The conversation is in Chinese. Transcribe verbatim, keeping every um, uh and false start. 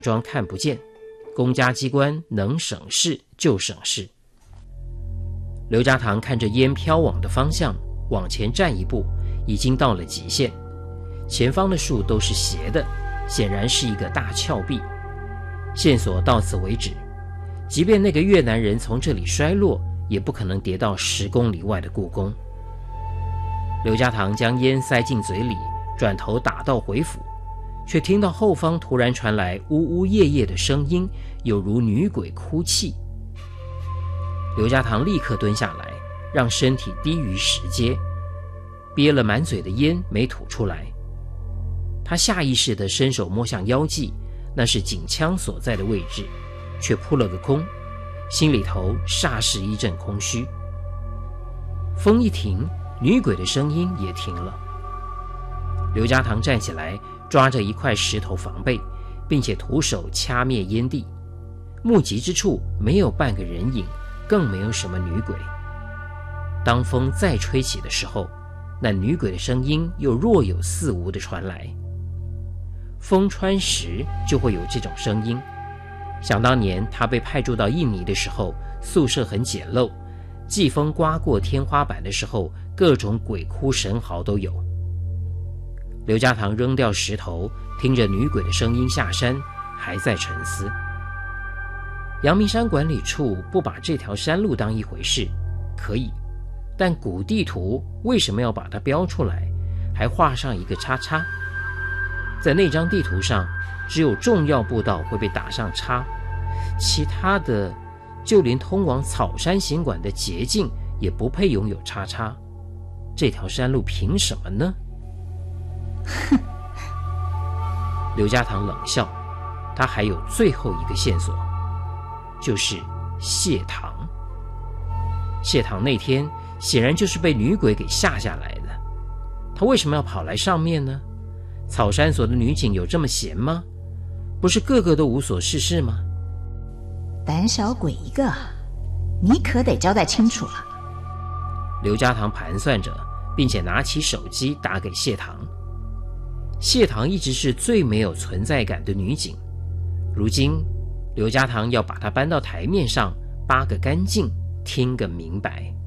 装看不见，公家机关能省事就省事。刘家堂看着烟飘往的方向，往前站一步，已经到了极限。前方的树都是斜的，显然是一个大峭壁。线索到此为止，即便那个越南人从这里摔落，也不可能跌到十公里外的故宫。刘家堂将烟塞进嘴里，转头打道回府，却听到后方突然传来呜呜咽咽的声音，有如女鬼哭泣。刘家堂立刻蹲下来，让身体低于石阶，憋了满嘴的烟没吐出来。他下意识地伸手摸向腰际，那是警枪所在的位置，却扑了个空，心里头霎时一阵空虚。风一停，女鬼的声音也停了。刘家堂站起来，抓着一块石头防备，并且徒手掐灭烟蒂。目及之处没有半个人影，更没有什么女鬼。当风再吹起的时候，那女鬼的声音又若有似无地传来。风穿石就会有这种声音。想当年他被派驻到印尼的时候，宿舍很简陋，季风刮过天花板的时候，各种鬼哭神嚎都有。刘家堂扔掉石头，听着女鬼的声音下山，还在沉思。阳明山管理处不把这条山路当一回事，可以，但古地图为什么要把它标出来，还画上一个叉叉？在那张地图上，只有重要步道会被打上叉，其他的，就连通往草山行馆的捷径也不配拥有叉叉。这条山路凭什么呢？ 哼！ 刘家堂冷笑，他还有最后一个线索，就是谢堂。谢堂那天显然就是被女鬼给吓下来的，他为什么要跑来上面呢？草山所的女警有这么闲吗？不是个个都无所事事吗？ 胆小鬼一个，你可得交代清楚了。 刘家堂盘算着，并且拿起手机打给谢堂。谢堂一直是最没有存在感的女警，如今刘家堂要把她搬到台面上，扒个干净，听个明白。